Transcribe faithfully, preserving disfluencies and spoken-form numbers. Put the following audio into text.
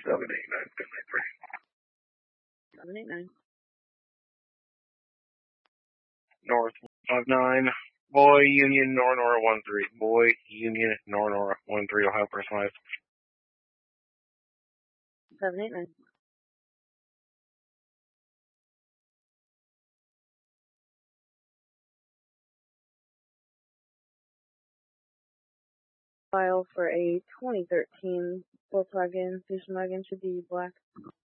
seven eight nine, good night, three. seven eight nine. North five nine. Boy Union Nor Nora one three. Boy Union Nor Nora one three. Ohio personalized. seven eight nine. File for a twenty thirteen Volkswagen station wagon should be black.